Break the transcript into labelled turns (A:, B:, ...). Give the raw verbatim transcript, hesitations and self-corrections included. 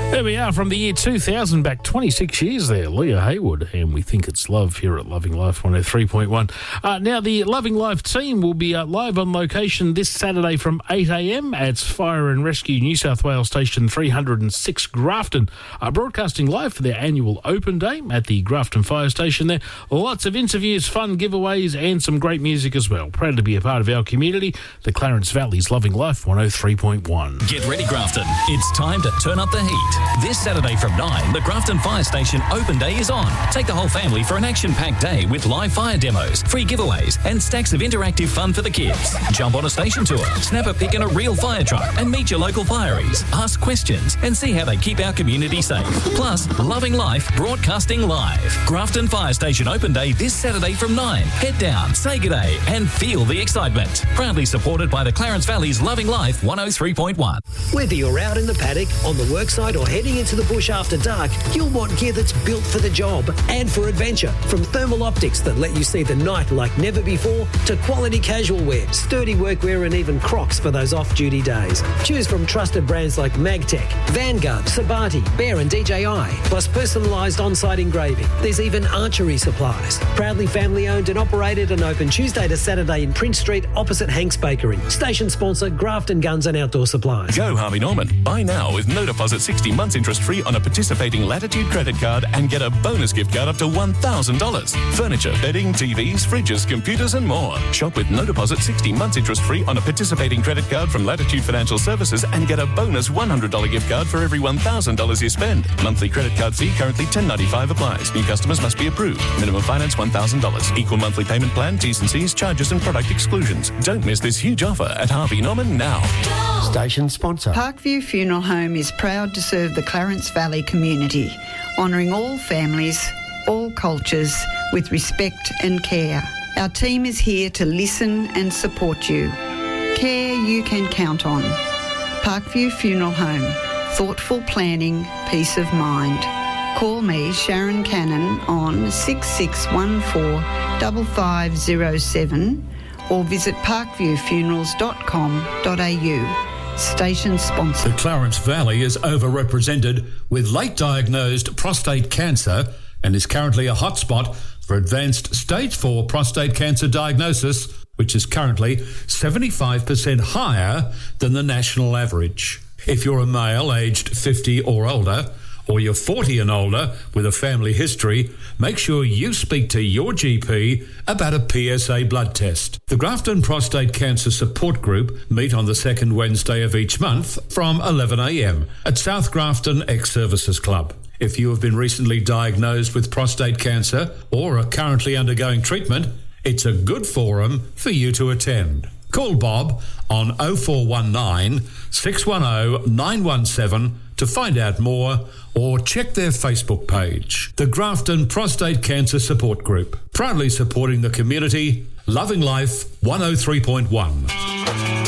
A: There we are from the year two thousand, back twenty-six years there, Leah Haywood, and we think it's love here at Loving Life one oh three point one. Uh, now, the Loving Life team will be uh, live on location this Saturday from eight a m at Fire and Rescue New South Wales Station three oh six Grafton, uh, broadcasting live for their annual open day at the Grafton Fire Station there. Lots of interviews, fun giveaways and some great music as well. Proud to be a part of our community, the Clarence Valley's Loving Life one oh three point one.
B: Get ready, Grafton. It's time to turn up the heat. This Saturday from nine, the Grafton Fire Station Open Day is on. Take the whole family for an action-packed day with live fire demos, free giveaways, and stacks of interactive fun for the kids. Jump on a station tour, snap a pic in a real fire truck, and meet your local fireys. Ask questions and see how they keep our community safe. Plus, Loving Life broadcasting live. Grafton Fire Station Open Day this Saturday from nine. Head down, say good day, and feel the excitement. Proudly supported by the Clarence Valley's Loving Life one oh three point one.
C: Whether you're out in the paddock, on the worksite, or heading into the bush after dark, you'll want gear that's built for the job and for adventure. From thermal optics that let you see the night like never before, to quality casual wear, sturdy workwear, and even Crocs for those off-duty days. Choose from trusted brands like Magtech, Vanguard, Sabati, Bear and D J I, plus personalised on-site engraving. There's even archery supplies. Proudly family-owned and operated and open Tuesday to Saturday in Prince Street opposite Hank's Bakery. Station sponsor Grafton Guns and Outdoor Supplies.
D: Go Harvey Norman. Buy now with no deposit, sixty months interest-free on a participating Latitude credit card and get a bonus gift card up to one thousand dollars. Furniture, bedding, T Vs, fridges, computers and more. Shop with no deposit, sixty months interest-free on a participating credit card from Latitude Financial Services and get a bonus one hundred dollars gift card for every one thousand dollars you spend. Monthly credit card fee currently ten dollars ninety-five applies. New customers must be approved. Minimum finance one thousand dollars. Equal monthly payment plan, T's and C's, charges and product exclusions. Don't miss this huge offer at Harvey Norman now.
E: Station sponsor.
F: Parkview Funeral Home is proud to serve the Clarence Valley community, honouring all families, all cultures, with respect and care. Our team is here to listen and support you. Care you can count on. Parkview Funeral Home. Thoughtful planning, peace of mind. Call me, Sharon Cannon, on six six one four, five five zero seven or visit parkview funerals dot com dot a u. Station sponsor.
G: The Clarence Valley is overrepresented with late diagnosed prostate cancer and is currently a hotspot for advanced stage four prostate cancer diagnosis, which is currently seventy-five percent higher than the national average. If you're a male aged fifty or older, or you're forty and older with a family history, make sure you speak to your G P about a P S A blood test. The Grafton Prostate Cancer Support Group meet on the second Wednesday of each month from eleven a m at South Grafton Ex-Services Club. If you have been recently diagnosed with prostate cancer or are currently undergoing treatment, it's a good forum for you to attend. Call Bob on oh four one nine, six one oh, nine one seven to find out more, or check their Facebook page. The Grafton Prostate Cancer Support Group, proudly supporting the community. Loving Life one oh three point one.